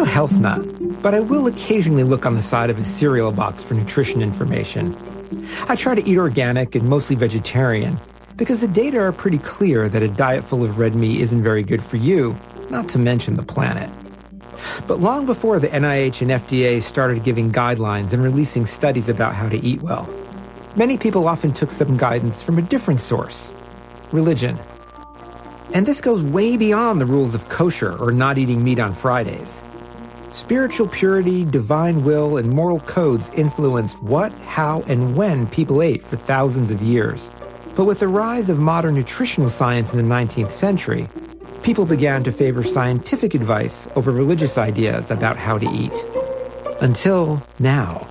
no health nut, but I will occasionally look on the side of a cereal box for nutrition information. I try to eat organic and mostly vegetarian because the data are pretty clear that a diet full of red meat isn't very good for you, not to mention the planet. But long before the NIH and FDA started giving guidelines and releasing studies about how to eat well, many people often took some guidance from a different source: religion. And this goes way beyond the rules of kosher or not eating meat on Fridays. Spiritual purity, divine will, and moral codes influenced what, how, and when people ate for thousands of years. But with the rise of modern nutritional science in the 19th century, people began to favor scientific advice over religious ideas about how to eat. Until now.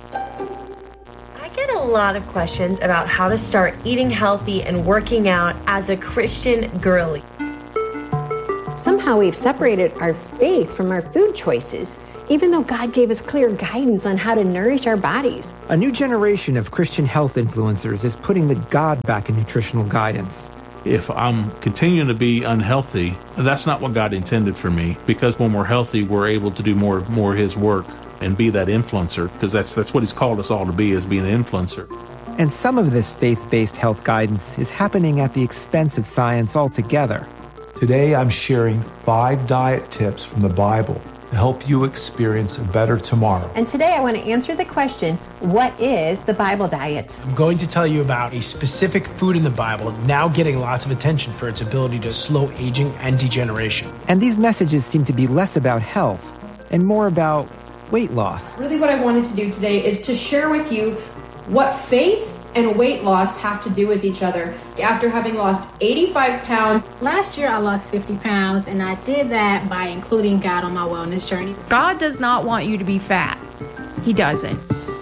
I get a lot of questions about how to start eating healthy and working out as a Christian girly. Somehow we've separated our faith from our food choices, even though God gave us clear guidance on how to nourish our bodies. A new generation of Christian health influencers is putting the God back in nutritional guidance. If I'm continuing to be unhealthy, that's not what God intended for me, because when we're healthy, we're able to do more of His work and be that influencer, because that's what He's called us all to be, is being an influencer. And some of this faith-based health guidance is happening at the expense of science altogether. Today, I'm sharing 5 diet tips from the Bible to help you experience a better tomorrow. And today I want to answer the question, what is the Bible diet? I'm going to tell you about a specific food in the Bible now getting lots of attention for its ability to slow aging and degeneration. And these messages seem to be less about health and more about weight loss. Really what I wanted to do today is to share with you what faith and weight loss have to do with each other. After having lost 85 pounds. Last year I lost 50 pounds, and I did that by including God on my wellness journey. God does not want you to be fat. He doesn't.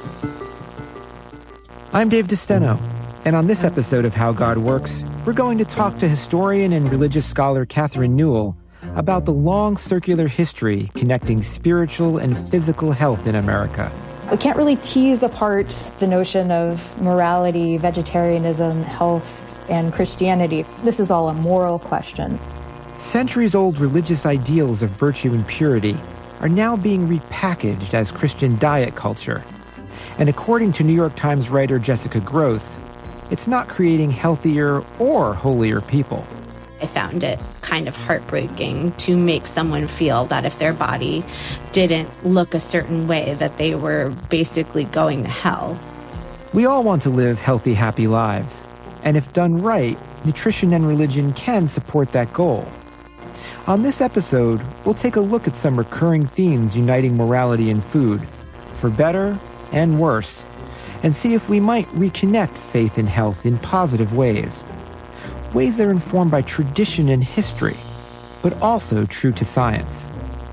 I'm Dave DeSteno, and on this episode of How God Works, we're going to talk to historian and religious scholar Catherine Newell about the long circular history connecting spiritual and physical health in America. We can't really tease apart the notion of morality, vegetarianism, health, and Christianity. This is all a moral question. Centuries-old religious ideals of virtue and purity are now being repackaged as Christian diet culture. And according to New York Times writer Jessica Gross, it's not creating healthier or holier people. I found it kind of heartbreaking to make someone feel that if their body didn't look a certain way, that they were basically going to hell. We all want to live healthy, happy lives. And if done right, nutrition and religion can support that goal. On this episode, we'll take a look at some recurring themes uniting morality and food, for better and worse, and see if we might reconnect faith and health in positive ways. Ways that are informed by tradition and history, but also true to science.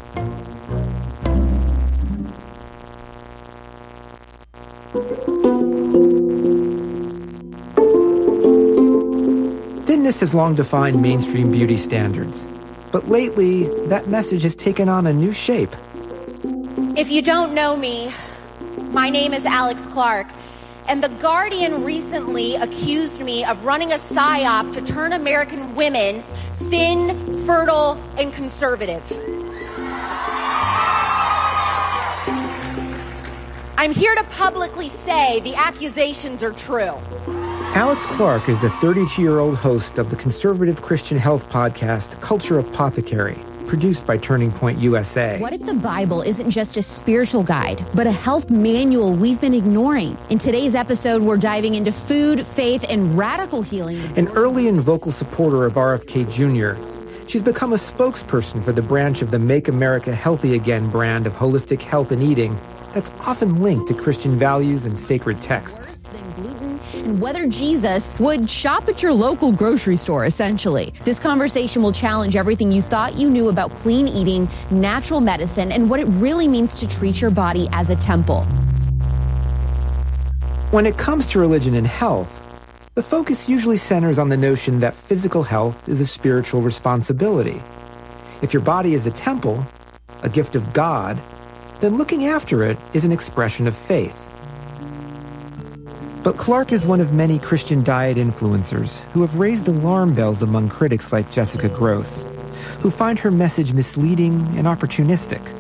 Thinness has long defined mainstream beauty standards, but lately that message has taken on a new shape. If you don't know me, my name is Alex Clark. And The Guardian recently accused me of running a psyop to turn American women thin, fertile, and conservative. I'm here to publicly say the accusations are true. Alex Clark is the 32-year-old host of the conservative Christian health podcast Culture Apothecary, produced by Turning Point USA. What if the Bible isn't just a spiritual guide, but a health manual we've been ignoring? In today's episode, we're diving into food, faith, and radical healing. An early and vocal supporter of RFK Jr., she's become a spokesperson for the branch of the Make America Healthy Again brand of holistic health and eating that's often linked to Christian values and sacred texts. And whether Jesus would shop at your local grocery store, essentially. This conversation will challenge everything you thought you knew about clean eating, natural medicine, and what it really means to treat your body as a temple. When it comes to religion and health, the focus usually centers on the notion that physical health is a spiritual responsibility. If your body is a temple, a gift of God, then looking after it is an expression of faith. But Clark is one of many Christian diet influencers who have raised alarm bells among critics like Jessica Gross, who find her message misleading and opportunistic.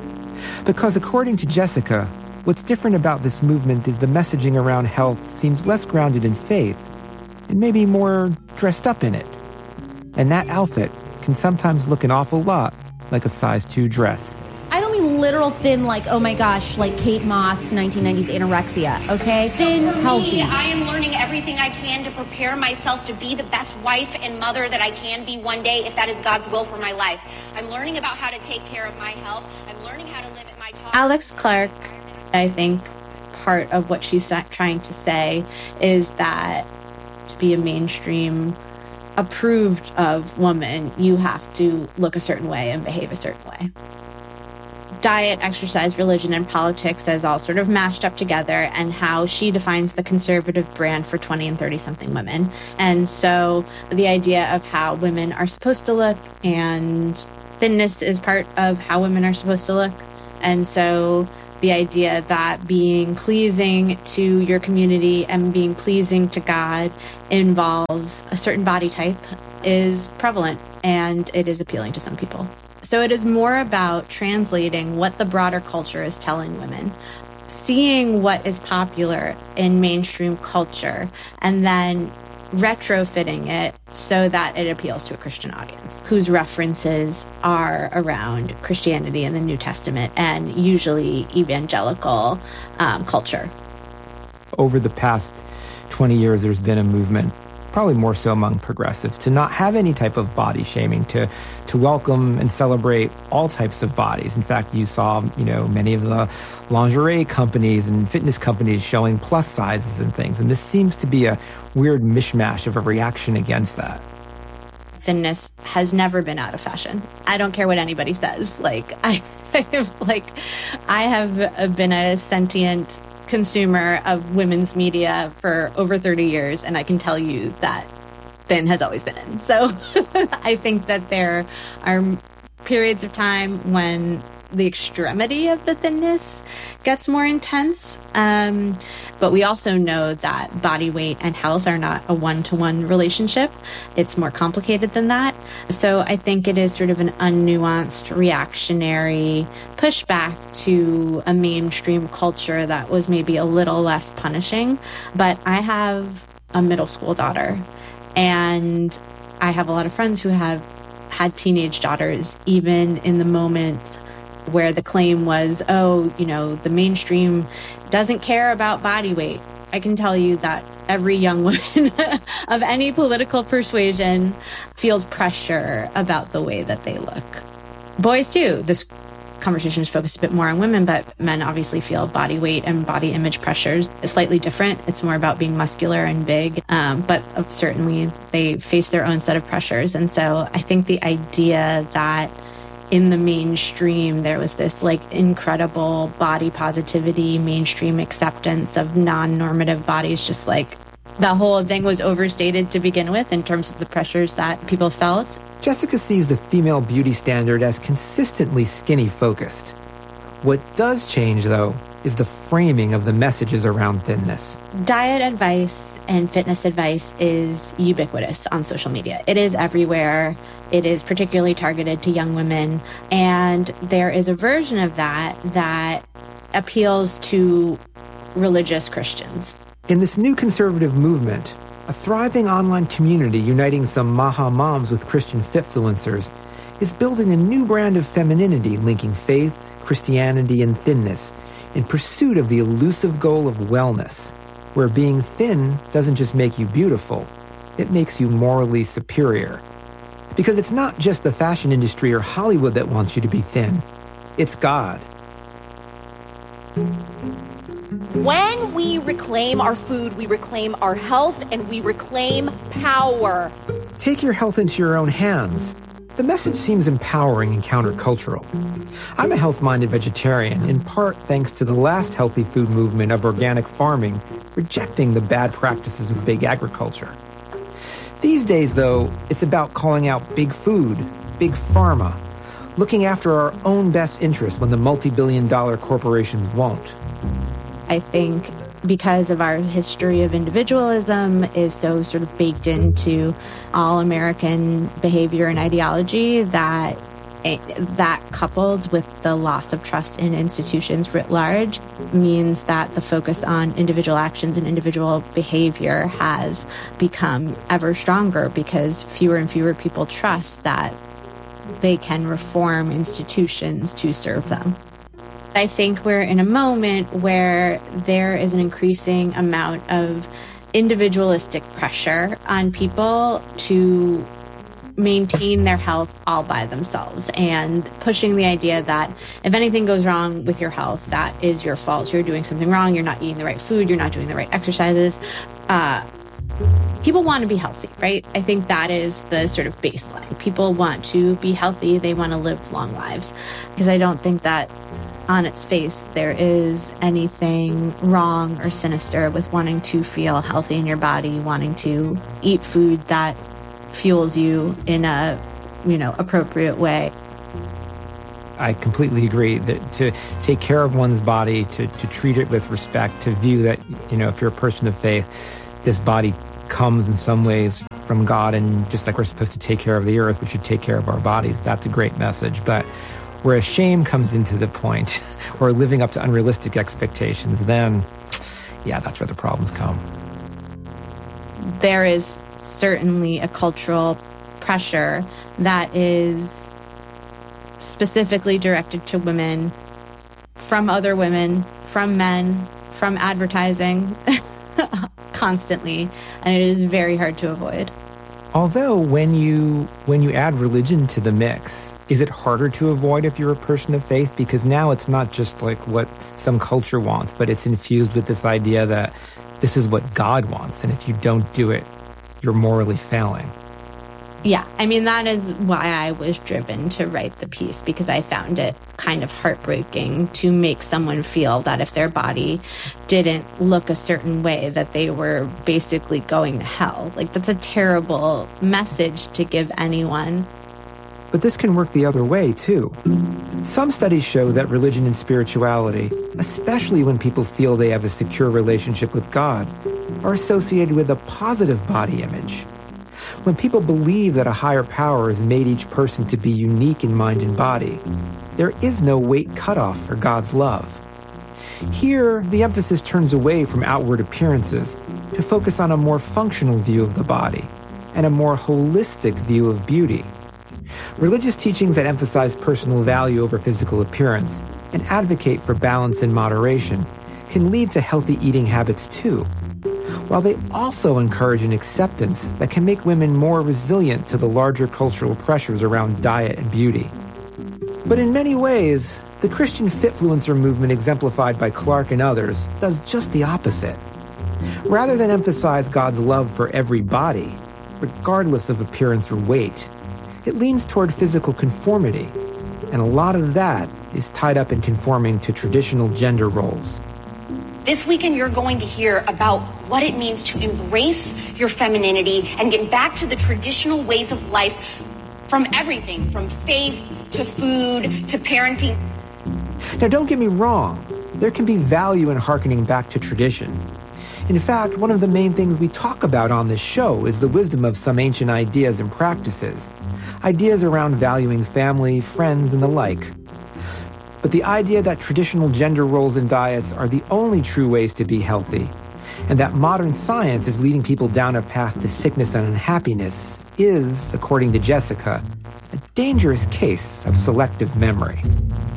Because according to Jessica, what's different about this movement is the messaging around health seems less grounded in faith and maybe more dressed up in it. And that outfit can sometimes look an awful lot like a size 2 dress. I don't mean literal thin, like, oh my gosh, like Kate Moss, 1990s anorexia, okay? Thin, healthy. I am learning everything I can to prepare myself to be the best wife and mother that I can be one day, if that is God's will for my life. I'm learning about how to take care of my health. I'm learning how to live at my top. Alex Clark, I think part of what she's trying to say is that to be a mainstream approved of woman, you have to look a certain way and behave a certain way. Diet, exercise, religion, and politics as all sort of mashed up together, and how she defines the conservative brand for 20 and 30-something women. And so the idea of how women are supposed to look, and thinness is part of how women are supposed to look. And so the idea that being pleasing to your community and being pleasing to God involves a certain body type is prevalent, and it is appealing to some people. So it is more about translating what the broader culture is telling women, seeing what is popular in mainstream culture, and then retrofitting it so that it appeals to a Christian audience whose references are around Christianity and the New Testament and usually evangelical culture. Over the past 20 years, there's been a movement, probably more so among progressives, to not have any type of body shaming, to welcome and celebrate all types of bodies. In fact, you saw, many of the lingerie companies and fitness companies showing plus sizes and things. And this seems to be a weird mishmash of a reaction against that. Thinness has never been out of fashion. I don't care what anybody says. I have been a sentient consumer of women's media for over 30 years, and I can tell you that thin has always been in. So I think that there are periods of time when the extremity of the thinness gets more intense. But we also know that body weight and health are not a one-to-one relationship. It's more complicated than that. So I think it is sort of an unnuanced, reactionary pushback to a mainstream culture that was maybe a little less punishing. But I have a middle school daughter, and I have a lot of friends who have had teenage daughters, even in the moment where the claim was, the mainstream doesn't care about body weight. I can tell you that every young woman of any political persuasion feels pressure about the way that they look. Boys too. This conversation is focused a bit more on women, but men obviously feel body weight and body image pressures is slightly different. It's more about being muscular and big, but certainly they face their own set of pressures. And so I think the idea that in the mainstream, there was this incredible body positivity, mainstream acceptance of non-normative bodies, just the whole thing was overstated to begin with in terms of the pressures that people felt. Jessica sees the female beauty standard as consistently skinny-focused. What does change, though, is the framing of the messages around thinness. Diet advice and fitness advice is ubiquitous on social media. It is everywhere. It is particularly targeted to young women. And there is a version of that appeals to religious Christians. In this new conservative movement, a thriving online community uniting some Maha moms with Christian fitfluencers is building a new brand of femininity linking faith, Christianity, and thinness in pursuit of the elusive goal of wellness, where being thin doesn't just make you beautiful, it makes you morally superior. Because it's not just the fashion industry or Hollywood that wants you to be thin, it's God. When we reclaim our food, we reclaim our health, and we reclaim power. Take your health into your own hands. The message seems empowering and countercultural. I'm a health-minded vegetarian, in part thanks to the last healthy food movement of organic farming, rejecting the bad practices of big agriculture. These days, though, it's about calling out big food, big pharma, looking after our own best interest when the multi-billion-dollar corporations won't. I think because of our history of individualism is so sort of baked into all American behavior and ideology that That coupled with the loss of trust in institutions writ large means that the focus on individual actions and individual behavior has become ever stronger because fewer and fewer people trust that they can reform institutions to serve them. I think we're in a moment where there is an increasing amount of individualistic pressure on people to maintain their health all by themselves and pushing the idea that if anything goes wrong with your health, that is your fault. You're doing something wrong. You're not eating the right food. You're not doing the right exercises. People want to be healthy, right? I think that is the sort of baseline. People want to be healthy. They want to live long lives. Because I don't think that on its face there is anything wrong or sinister with wanting to feel healthy in your body, wanting to eat food that fuels you in a, appropriate way. I completely agree that to take care of one's body, to treat it with respect, to view that, if you're a person of faith, this body comes in some ways from God, and just like we're supposed to take care of the earth, we should take care of our bodies. That's a great message. But where shame comes into the point, or living up to unrealistic expectations, then, that's where the problems come. There is certainly a cultural pressure that is specifically directed to women, from other women, from men, from advertising, constantly, and it is very hard to avoid. Although when you add religion to the mix, is it harder to avoid if you're a person of faith? Because now it's not just like what some culture wants, but it's infused with this idea that this is what God wants, and if you don't do it, you're morally failing. Yeah, that is why I was driven to write the piece, because I found it kind of heartbreaking to make someone feel that if their body didn't look a certain way, that they were basically going to hell. Like, that's a terrible message to give anyone. But this can work the other way, too. Some studies show that religion and spirituality, especially when people feel they have a secure relationship with God, are associated with a positive body image. When people believe that a higher power has made each person to be unique in mind and body, there is no weight cutoff for God's love. Here, the emphasis turns away from outward appearances to focus on a more functional view of the body and a more holistic view of beauty. Religious teachings that emphasize personal value over physical appearance and advocate for balance and moderation can lead to healthy eating habits too, while they also encourage an acceptance that can make women more resilient to the larger cultural pressures around diet and beauty. But in many ways, the Christian Fitfluencer movement exemplified by Clark and others does just the opposite. Rather than emphasize God's love for every body, regardless of appearance or weight, it leans toward physical conformity, and a lot of that is tied up in conforming to traditional gender roles. This weekend, you're going to hear about what it means to embrace your femininity and get back to the traditional ways of life, from everything, from faith to food to parenting. Now, don't get me wrong. There can be value in hearkening back to tradition. In fact, one of the main things we talk about on this show is the wisdom of some ancient ideas and practices. Ideas around valuing family, friends, and the like. But the idea that traditional gender roles and diets are the only true ways to be healthy, and that modern science is leading people down a path to sickness and unhappiness is, according to Jessica, a dangerous case of selective memory.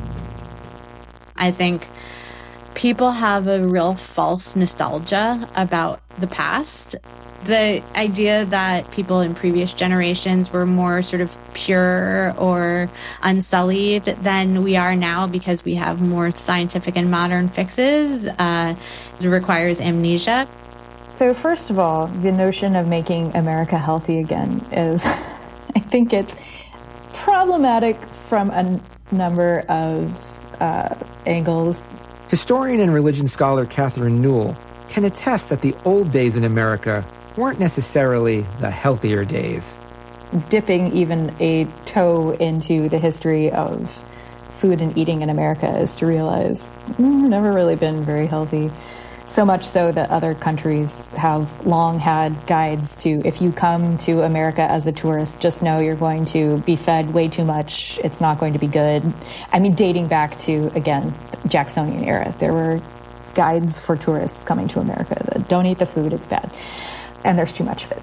I think people have a real false nostalgia about the past. The idea that people in previous generations were more sort of pure or unsullied than we are now because we have more scientific and modern fixes requires amnesia. So first of all, the notion of making America healthy again is, I think it's problematic from a number of angles. Historian and religion scholar Catherine Newell can attest that the old days in America weren't necessarily the healthier days. Dipping even a toe into the history of food and eating in America is to realize we've never really been very healthy. So much so that other countries have long had guides to, if you come to America as a tourist, just know you're going to be fed way too much. It's not going to be good. I mean, dating back to, again, Jacksonian era, there were guides for tourists coming to America that don't eat the food, it's bad. And there's too much of it.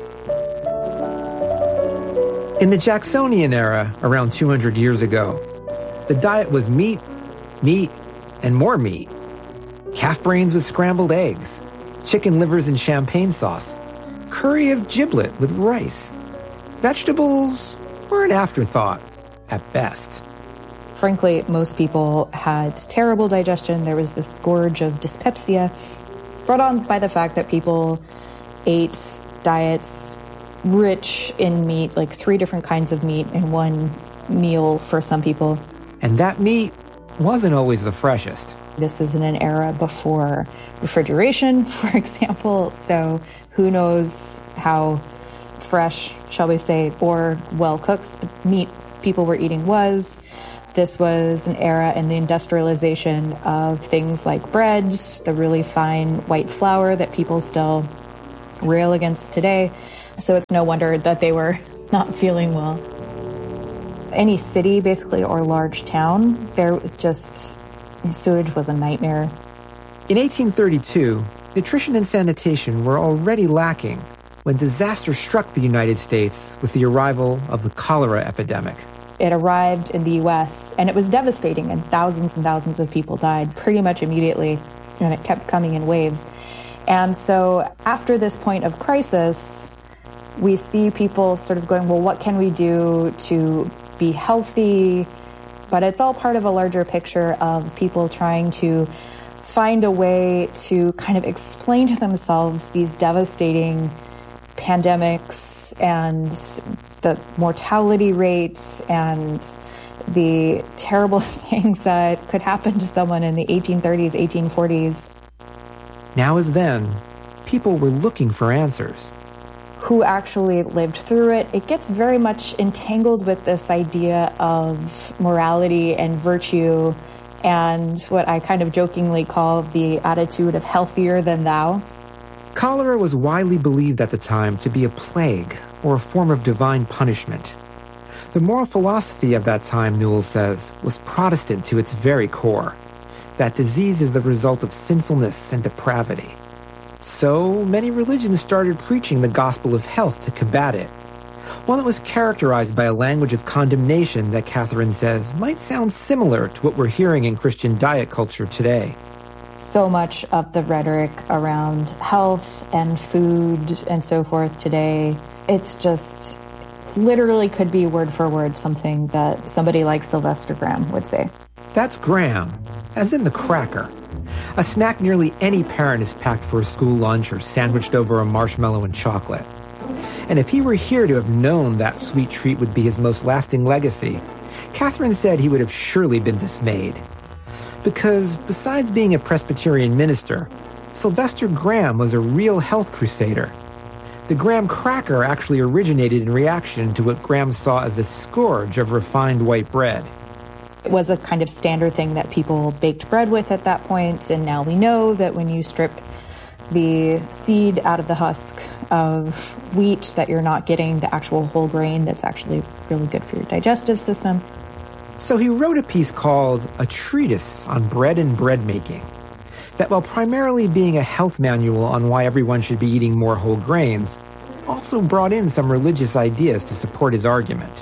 In the Jacksonian era, around 200 years ago, the diet was meat, meat, and more meat. Calf brains with scrambled eggs, chicken livers and champagne sauce, curry of giblet with rice. Vegetables were an afterthought, at best. Frankly, most people had terrible digestion. There was this scourge of dyspepsia brought on by the fact that people ate diets rich in meat, like 3 different kinds of meat in one meal for some people. And that meat wasn't always the freshest. This is in an era before refrigeration, for example, so who knows how fresh, shall we say, or well-cooked the meat people were eating was. This was an era in the industrialization of things like breads, the really fine white flour that people still rail against today. So it's no wonder that they were not feeling well. Any city, basically, or large town, there was just... sewage was a nightmare. In 1832, nutrition and sanitation were already lacking when disaster struck the United States with the arrival of the cholera epidemic. It arrived in the U.S., and it was devastating, and thousands of people died pretty much immediately, and it kept coming in waves. And so after this point of crisis, we see people sort of going, well, what can we do to be healthy? But it's all part of a larger picture of people trying to find a way to kind of explain to themselves these devastating pandemics and the mortality rates and the terrible things that could happen to someone in the 1830s, 1840s. Now as then, people were looking for answers. Who actually lived through it. It gets very much entangled with this idea of morality and virtue and what I kind of jokingly call the attitude of healthier than thou. Cholera was widely believed at the time to be a plague or a form of divine punishment. The moral philosophy of that time, Newell says, was Protestant to its very core. That disease is the result of sinfulness and depravity. So many religions started preaching the gospel of health to combat it. One that was characterized by a language of condemnation that Catherine says might sound similar to what we're hearing in Christian diet culture today. So much of the rhetoric around health and food and so forth today, it's just literally could be word for word something that somebody like Sylvester Graham would say. That's Graham, as in the cracker. A snack nearly any parent has packed for a school lunch or sandwiched over a marshmallow and chocolate. And if he were here to have known that sweet treat would be his most lasting legacy, Catherine said he would have surely been dismayed. Because besides being a Presbyterian minister, Sylvester Graham was a real health crusader. The Graham cracker actually originated in reaction to what Graham saw as a scourge of refined white bread. It was a kind of standard thing that people baked bread with at that point, and now we know that when you strip the seed out of the husk of wheat, that you're not getting the actual whole grain that's actually really good for your digestive system. So he wrote a piece called A Treatise on Bread and Bread Making, that while primarily being a health manual on why everyone should be eating more whole grains, also brought in some religious ideas to support his argument.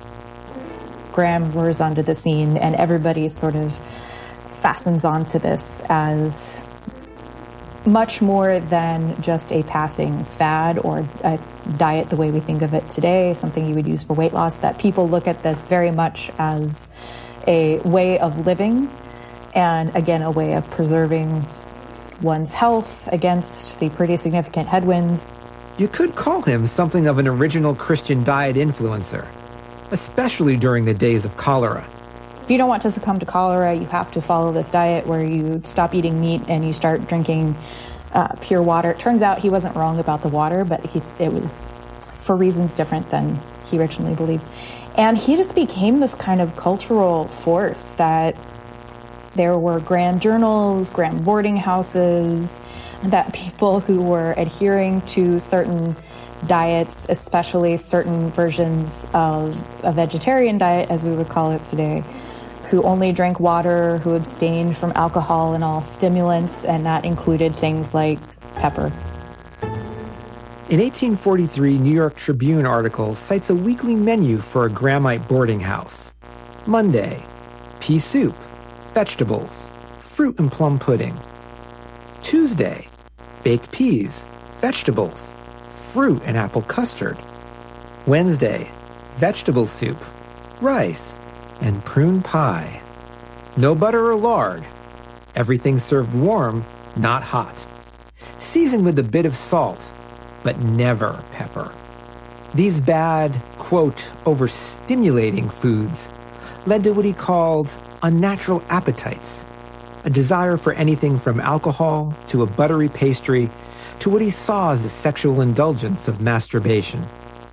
Graham roars onto the scene, and everybody sort of fastens onto this as much more than just a passing fad or a diet the way we think of it today, something you would use for weight loss, that people look at this very much as a way of living and, again, a way of preserving one's health against the pretty significant headwinds. You could call him something of an original Christian diet influencer, especially during the days of cholera. If you don't want to succumb to cholera, you have to follow this diet where you stop eating meat and you start drinking pure water. It turns out he wasn't wrong about the water, but it was for reasons different than he originally believed. And he just became this kind of cultural force that There were Graham journals, Graham boarding houses, that people who were adhering to certain diets, especially certain versions of a vegetarian diet, as we would call it today, who only drank water, who abstained from alcohol and all stimulants, and that included things like pepper. An 1843 New York Tribune article cites a weekly menu for a Grahamite boarding house. Monday, pea soup, vegetables, fruit and plum pudding. Tuesday, baked peas, vegetables, fruit and apple custard. Wednesday, vegetable soup, rice, and prune pie. No butter or lard. Everything served warm, not hot. Seasoned with a bit of salt, but never pepper. These bad, quote, overstimulating foods led to what he called unnatural appetites, a desire for anything from alcohol to a buttery pastry to what he saw as the sexual indulgence of masturbation.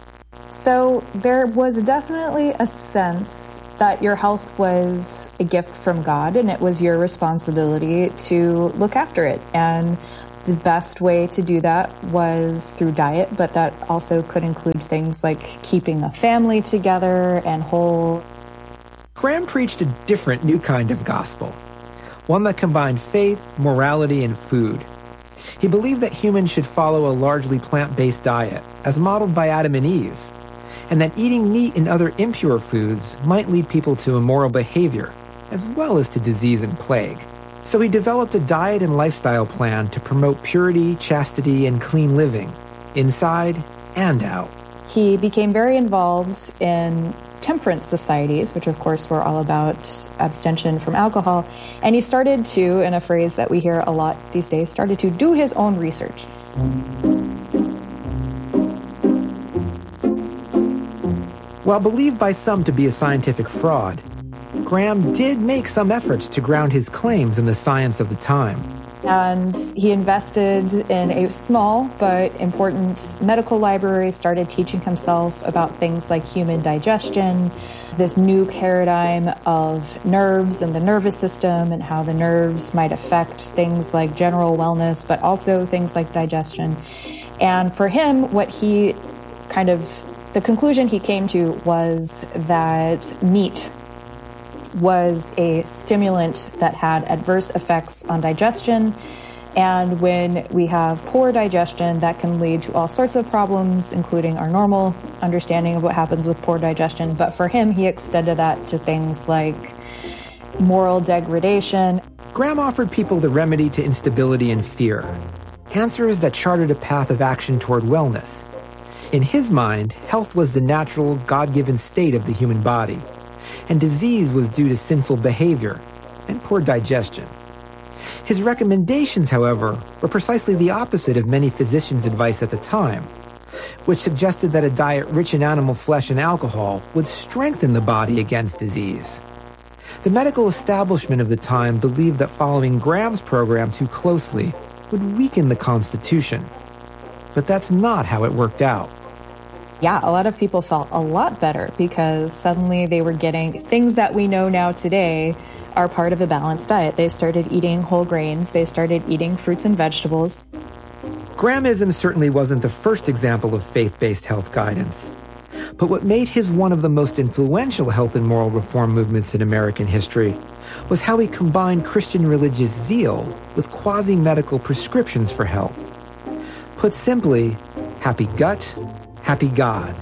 So there was definitely a sense that your health was a gift from God and it was your responsibility to look after it. And the best way to do that was through diet, but that also could include things like keeping a family together and whole. Graham preached a different new kind of gospel, one that combined faith, morality, and food. He believed that humans should follow a largely plant-based diet, as modeled by Adam and Eve, and that eating meat and other impure foods might lead people to immoral behavior, as well as to disease and plague. So he developed a diet and lifestyle plan to promote purity, chastity, and clean living, inside and out. He became very involved in temperance societies, which of course were all about abstention from alcohol. And he started to, in a phrase that we hear a lot these days, started to do his own research. While believed by some to be a scientific fraud, Graham did make some efforts to ground his claims in the science of the time. And he invested in a small but important medical library, started teaching himself about things like human digestion, this new paradigm of nerves and the nervous system and how the nerves might affect things like general wellness, but also things like digestion. And for him, the conclusion he came to was that meat was a stimulant that had adverse effects on digestion. And when we have poor digestion, that can lead to all sorts of problems, including our normal understanding of what happens with poor digestion. But for him, he extended that to things like moral degradation. Graham offered people the remedy to instability and fear, answers that charted a path of action toward wellness. In his mind, health was the natural, God-given state of the human body, and disease was due to sinful behavior and poor digestion. His recommendations, however, were precisely the opposite of many physicians' advice at the time, which suggested that a diet rich in animal flesh and alcohol would strengthen the body against disease. The medical establishment of the time believed that following Graham's program too closely would weaken the Constitution. But that's not how it worked out. Yeah, a lot of people felt a lot better because suddenly they were getting things that we know now today are part of a balanced diet. They started eating whole grains. They started eating fruits and vegetables. Grahamism certainly wasn't the first example of faith-based health guidance. But what made his one of the most influential health and moral reform movements in American history was how he combined Christian religious zeal with quasi-medical prescriptions for health. Put simply, happy gut, happy God.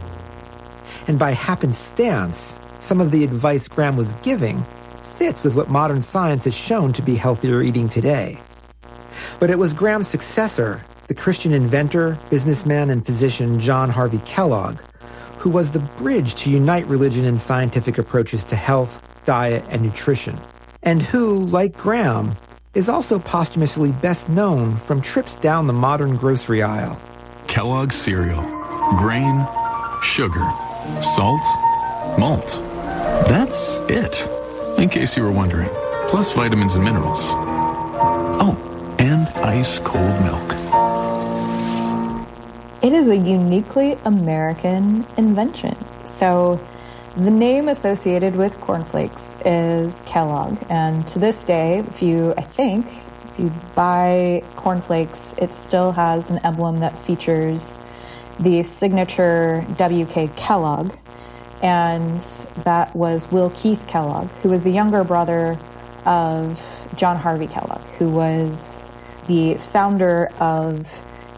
And by happenstance, some of the advice Graham was giving fits with what modern science has shown to be healthier eating today. But it was Graham's successor, the Christian inventor, businessman, and physician John Harvey Kellogg, who was the bridge to unite religion and scientific approaches to health, diet, and nutrition, and who, like Graham, is also posthumously best known from trips down the modern grocery aisle. Kellogg's cereal. Grain, sugar, salt, malt. That's it, in case you were wondering. Plus vitamins and minerals. Oh, and ice-cold milk. It is a uniquely American invention. So The name associated with cornflakes is Kellogg. And to this day, if you buy cornflakes, it still has an emblem that features the signature W.K. Kellogg. And that was Will Keith Kellogg, who was the younger brother of John Harvey Kellogg, who was the founder of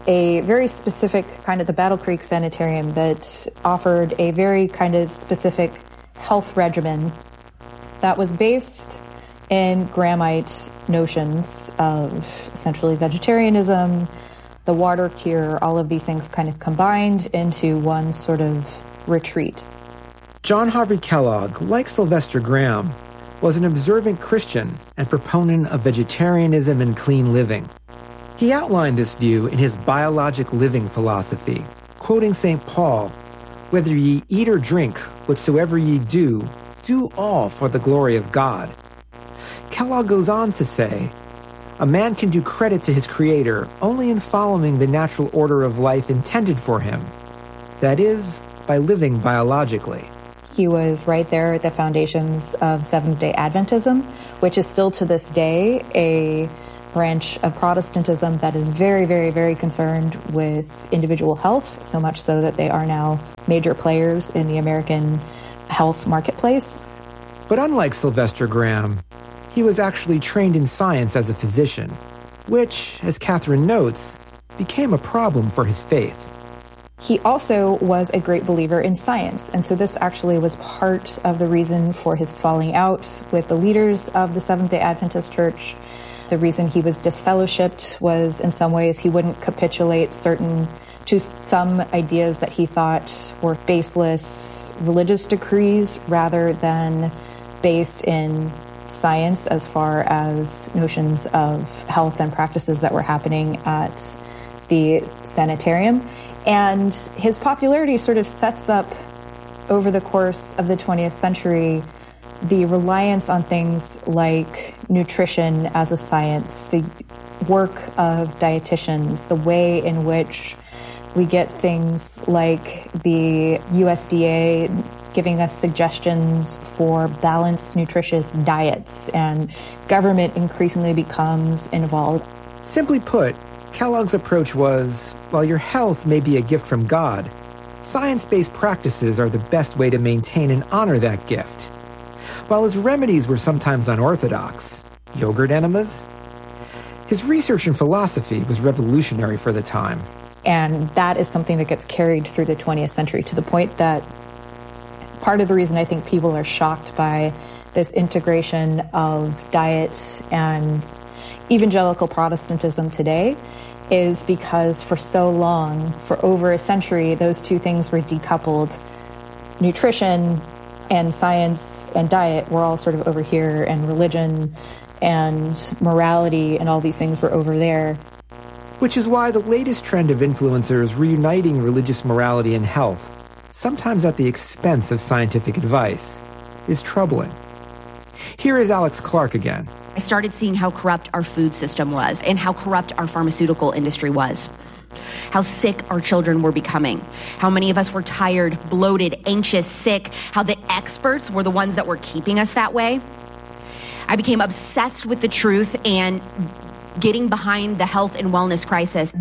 a very specific kind of the Battle Creek Sanitarium that offered a very kind of specific health regimen that was based in Grahamite notions of essentially vegetarianism, the water cure, all of these things kind of combined into one sort of retreat. John Harvey Kellogg, like Sylvester Graham, was an observant Christian and proponent of vegetarianism and clean living. He outlined this view in his biologic living philosophy, quoting St. Paul, "Whether ye eat or drink, whatsoever ye do all for the glory of God." Kellogg goes on to say, "A man can do credit to his Creator only in following the natural order of life intended for him. That is, by living biologically." He was right there at the foundations of Seventh-day Adventism, which is still to this day a branch of Protestantism that is very, very, very concerned with individual health, so much so that they are now major players in the American health marketplace. But unlike Sylvester Graham, he was actually trained in science as a physician, which, as Catherine notes, became a problem for his faith. He also was a great believer in science, and so this actually was part of the reason for his falling out with the leaders of the Seventh-day Adventist Church. The reason he was disfellowshipped was, in some ways, he wouldn't capitulate to some ideas that he thought were baseless religious decrees rather than based in science as far as notions of health and practices that were happening at the sanitarium. And his popularity sort of sets up, over the course of the 20th century, the reliance on things like nutrition as a science, the work of dietitians, the way in which we get things like the USDA giving us suggestions for balanced, nutritious diets, and government increasingly becomes involved. Simply put, Kellogg's approach was, while your health may be a gift from God, science-based practices are the best way to maintain and honor that gift. While his remedies were sometimes unorthodox, yogurt enemas, his research in philosophy was revolutionary for the time. And that is something that gets carried through the 20th century to the point that part of the reason I think people are shocked by this integration of diet and evangelical Protestantism today is because for so long, for over a century, those two things were decoupled. Nutrition and science and diet were all sort of over here, and religion and morality and all these things were over there. Which is why the latest trend of influencers reuniting religious morality and health, sometimes at the expense of scientific advice, is troubling. Here is Alex Clark again. I started seeing how corrupt our food system was and how corrupt our pharmaceutical industry was. How sick our children were becoming. How many of us were tired, bloated, anxious, sick. How the experts were the ones that were keeping us that way. I became obsessed with the truth and getting behind the health and wellness crisis.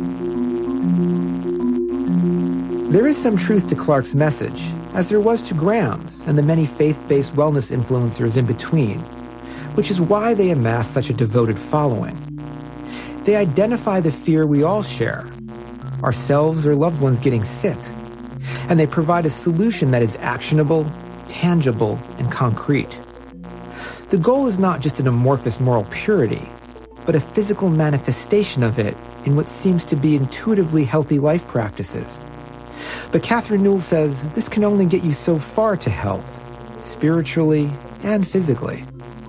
There is some truth to Clark's message, as there was to Graham's and the many faith-based wellness influencers in between, which is why they amass such a devoted following. They identify the fear we all share, ourselves or loved ones getting sick, and they provide a solution that is actionable, tangible, and concrete. The goal is not just an amorphous moral purity, but a physical manifestation of it in what seems to be intuitively healthy life practices. But Catherine Newell says this can only get you so far to health, spiritually and physically.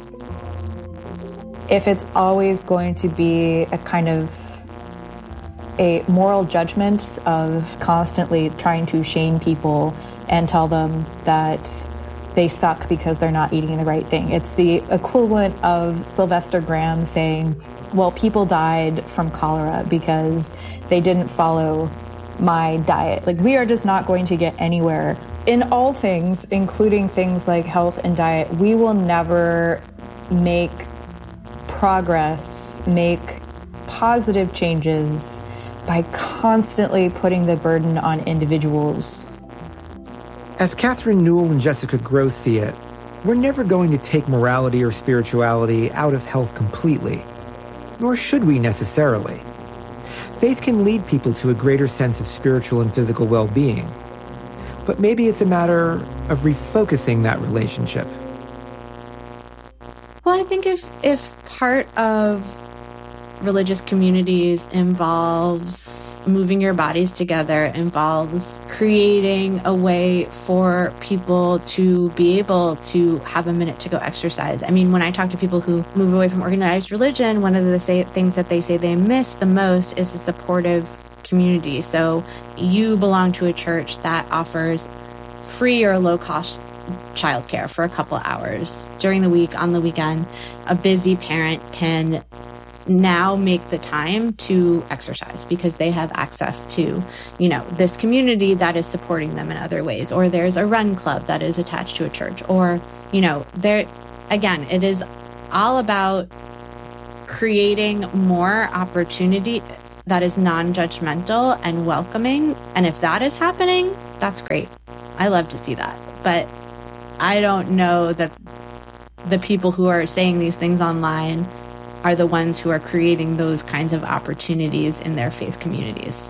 If it's always going to be a kind of a moral judgment of constantly trying to shame people and tell them that they suck because they're not eating the right thing. It's the equivalent of Sylvester Graham saying, well, people died from cholera because they didn't follow my diet. Like, we are just not going to get anywhere in all things, including things like health and diet, we will never make progress, make positive changes by constantly putting the burden on individuals. As Catherine Newell and Jessica Gross see it, we're never going to take morality or spirituality out of health completely, nor should we necessarily. Faith can lead people to a greater sense of spiritual and physical well-being, but maybe it's a matter of refocusing that relationship. Well, I think if part of religious communities involves moving your bodies together, involves creating a way for people to be able to have a minute to go exercise. I mean, when I talk to people who move away from organized religion, one of the things that they say they miss the most is a supportive community. So you belong to a church that offers free or low-cost childcare for a couple hours during the week, on the weekend. A busy parent can now make the time to exercise because they have access to, this community that is supporting them in other ways. Or there's a run club that is attached to a church. Or, it is all about creating more opportunity that is non-judgmental and welcoming. And if that is happening, that's great. I love to see that. But I don't know that the people who are saying these things online are the ones who are creating those kinds of opportunities in their faith communities.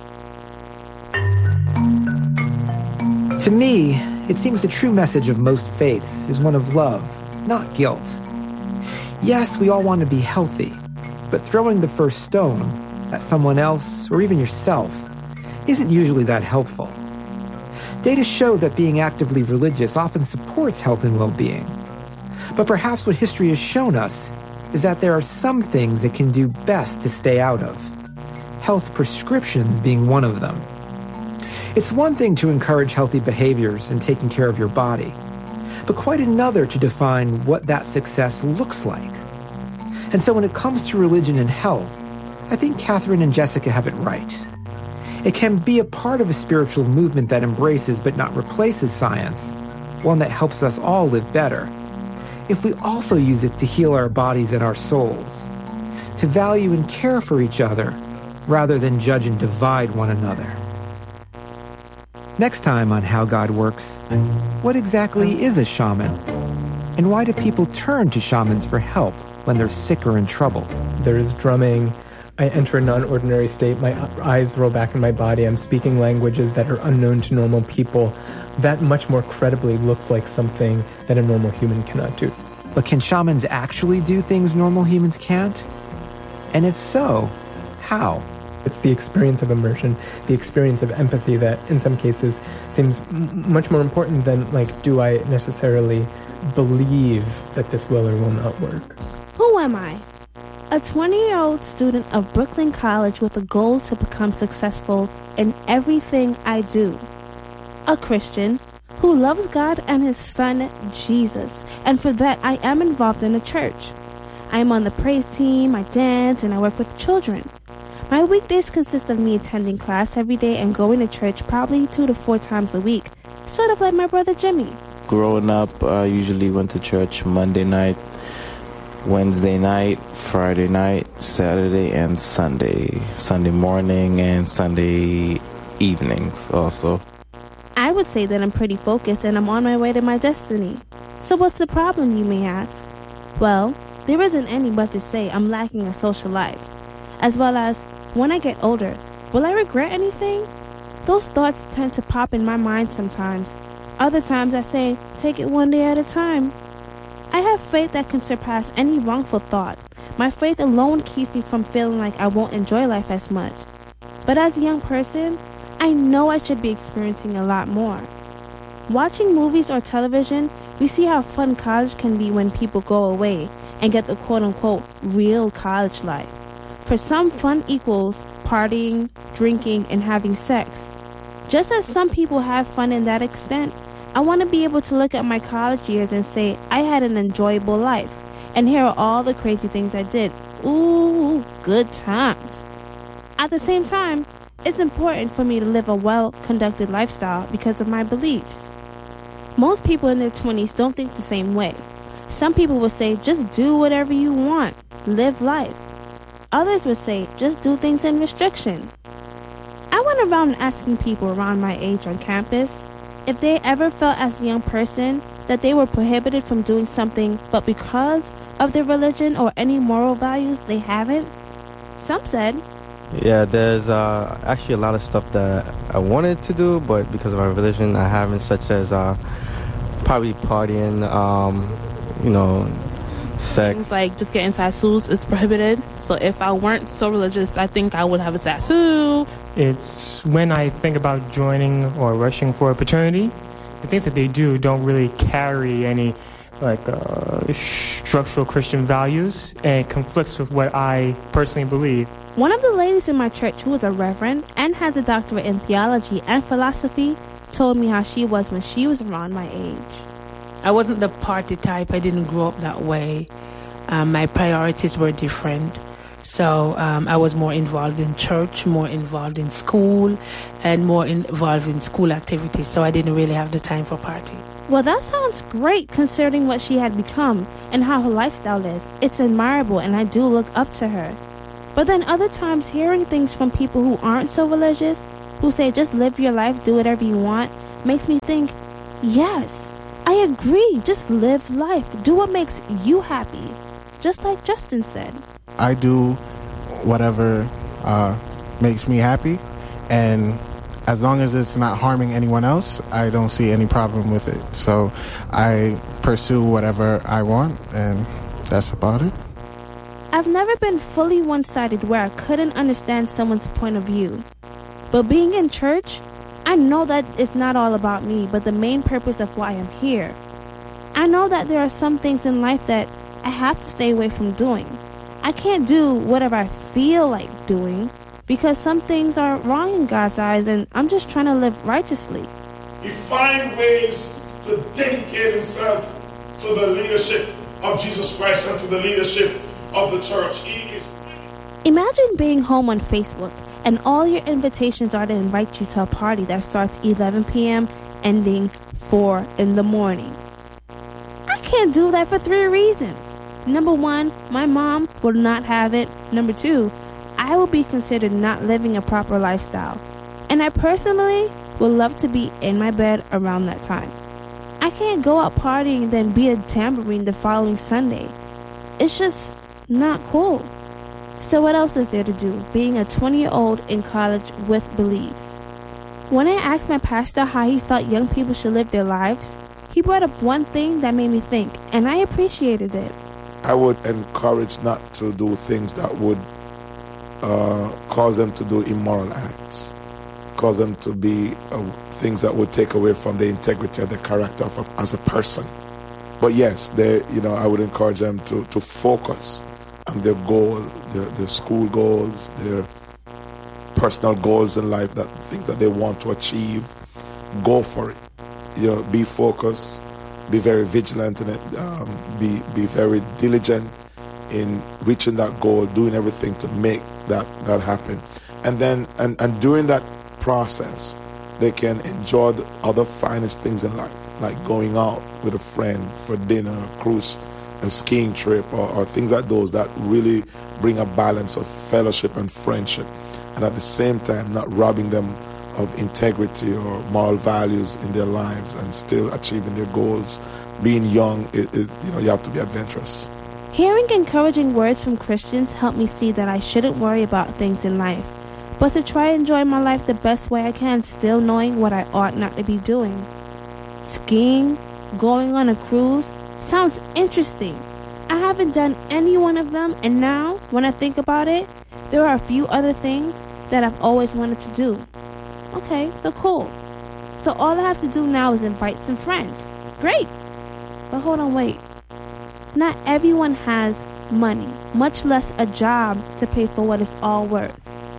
To me, it seems the true message of most faiths is one of love, not guilt. Yes, we all want to be healthy, but throwing the first stone at someone else or even yourself isn't usually that helpful. Data show that being actively religious often supports health and well-being. But perhaps what history has shown us is that there are some things it can do best to stay out of, health prescriptions being one of them. It's one thing to encourage healthy behaviors and taking care of your body, but quite another to define what that success looks like. And so when it comes to religion and health, I think Catherine and Jessica have it right. It can be a part of a spiritual movement that embraces but not replaces science, one that helps us all live better, if we also use it to heal our bodies and our souls, to value and care for each other rather than judge and divide one another. Next time on How God Works, what exactly is a shaman? And why do people turn to shamans for help when they're sick or in trouble? There's drumming. I enter a non-ordinary state. My eyes roll back in my body. I'm speaking languages that are unknown to normal people. That much more credibly looks like something that a normal human cannot do. But can shamans actually do things normal humans can't? And if so, how? It's the experience of immersion, the experience of empathy that in some cases seems much more important than, do I necessarily believe that this will or will not work? Who am I? A 20-year-old student of Brooklyn College with a goal to become successful in everything I do. A Christian who loves God and his son, Jesus, and for that I am involved in a church. I am on the praise team, I dance, and I work with children. My weekdays consist of me attending class every day and going to church probably 2 to 4 times a week, sort of like my brother Jimmy. Growing up, I usually went to church Monday night, Wednesday night, Friday night, Saturday, and Sunday. Sunday morning and Sunday evenings also. I would say that I'm pretty focused and I'm on my way to my destiny. So what's the problem, you may ask? Well, there isn't any but to say I'm lacking a social life. As well as, when I get older, will I regret anything? Those thoughts tend to pop in my mind sometimes. Other times I say, take it one day at a time. I have faith that can surpass any wrongful thought. My faith alone keeps me from feeling like I won't enjoy life as much. But as a young person, I know I should be experiencing a lot more. Watching movies or television, we see how fun college can be when people go away and get the quote-unquote real college life. For some, fun equals partying, drinking, and having sex. Just as some people have fun in that extent, I want to be able to look at my college years and say I had an enjoyable life. And here are all the crazy things I did. Ooh, good times. At the same time, it's important for me to live a well-conducted lifestyle because of my beliefs. Most people in their 20s don't think the same way. Some people will say, just do whatever you want, live life. Others would say, just do things in restriction. I went around asking people around my age on campus if they ever felt as a young person that they were prohibited from doing something, but because of their religion or any moral values, they haven't. Some said, yeah, there's actually a lot of stuff that I wanted to do, but because of my religion, I haven't, such as probably partying, sex. Things like just getting tattoos is prohibited. So if I weren't so religious, I think I would have a tattoo. It's when I think about joining or rushing for a fraternity, the things that they do don't really carry any structural Christian values, and it conflicts with what I personally believe. One of the ladies in my church, who is a reverend and has a doctorate in theology and philosophy, told me how she was when she was around my age. I wasn't the party type. I didn't grow up that way. My priorities were different. So I was more involved in church, more involved in school, and more involved in school activities. So I didn't really have the time for party. Well, that sounds great considering what she had become and how her lifestyle is. It's admirable, and I do look up to her. But then other times, hearing things from people who aren't so religious, who say just live your life, do whatever you want, makes me think, yes, I agree. Just live life. Do what makes you happy. Just like Justin said. I do whatever makes me happy, and as long as it's not harming anyone else, I don't see any problem with it. So I pursue whatever I want, and that's about it. I've never been fully one-sided where I couldn't understand someone's point of view. But being in church, I know that it's not all about me, but the main purpose of why I'm here. I know that there are some things in life that I have to stay away from doing. I can't do whatever I feel like doing because some things are wrong in God's eyes, and I'm just trying to live righteously. He finds ways to dedicate himself to the leadership of Jesus Christ and to the leadership of the church. Imagine being home on Facebook and all your invitations are to invite you to a party that starts 11 p.m. ending 4 in the morning. I can't do that for 3 reasons. Number 1, my mom will not have it. Number 2, I will be considered not living a proper lifestyle. And I personally would love to be in my bed around that time. I can't go out partying and then beat a tambourine the following Sunday. It's just not cool. So what else is there to do, being a 20-year-old in college with beliefs? When I asked my pastor how he felt young people should live their lives, he brought up one thing that made me think, and I appreciated it. I would encourage not to do things that would cause them to do immoral acts, cause them to be things that would take away from the integrity of the character as a person. But yes, I would encourage them to focus on their goal, their school goals, their personal goals in life, that things that they want to achieve. Go for it. Be focused, be very vigilant in it, be very diligent in reaching that goal, doing everything to make that happen. And then and during that process, they can enjoy the other finest things in life, like going out with a friend for dinner, a cruise, a skiing trip, or things like those that really bring a balance of fellowship and friendship, and at the same time not robbing them of integrity or moral values in their lives and still achieving their goals. Being young is you have to be adventurous. Hearing encouraging words from Christians helped me see that I shouldn't worry about things in life, but to try and enjoy my life the best way I can, still knowing what I ought not to be doing. Skiing, going on a cruise, sounds interesting. I haven't done any one of them, and now, when I think about it, there are a few other things that I've always wanted to do. Okay, so cool. So all I have to do now is invite some friends. Great. But hold on, wait. Not everyone has money, much less a job to pay for what it's all worth.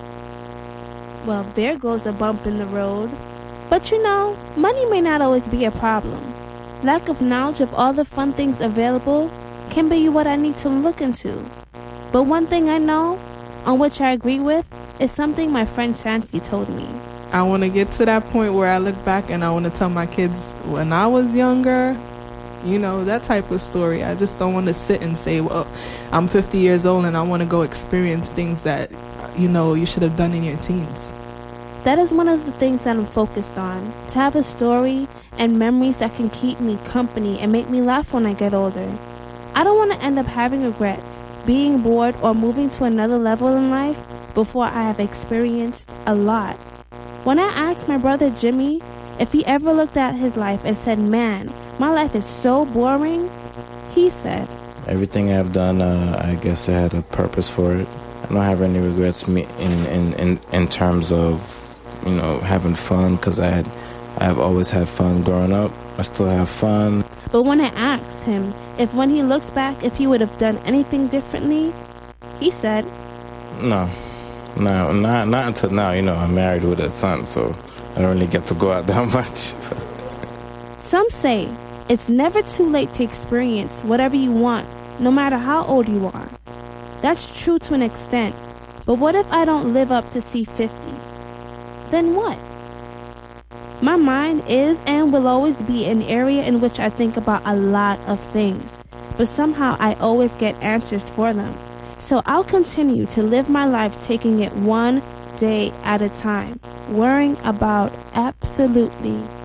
Well, there goes a bump in the road. But money may not always be a problem. Lack of knowledge of all the fun things available can be what I need to look into. But one thing I know, on which I agree with, is something my friend Santi told me. I want to get to that point where I look back and I want to tell my kids when I was younger, you know, that type of story. I just don't want to sit and say, well, I'm 50 years old and I want to go experience things that, you know, you should have done in your teens. That is one of the things that I'm focused on, to have a story and memories that can keep me company and make me laugh when I get older. I don't want to end up having regrets, being bored, or moving to another level in life before I have experienced a lot. When I asked my brother Jimmy if he ever looked at his life and said, man, my life is so boring, he said, everything I've done, I guess I had a purpose for it. I don't have any regrets in terms of, you know, having fun, because I've always had fun growing up. I still have fun. But when I asked him if when he looks back, if he would have done anything differently, he said, No, not until now. You know, I'm married with a son, so I don't really get to go out that much. Some say it's never too late to experience whatever you want, no matter how old you are. That's true to an extent, but what if I don't live up to see 50? Then what? My mind is and will always be an area in which I think about a lot of things, but somehow I always get answers for them. So I'll continue to live my life taking it one day at a time, worrying about absolutely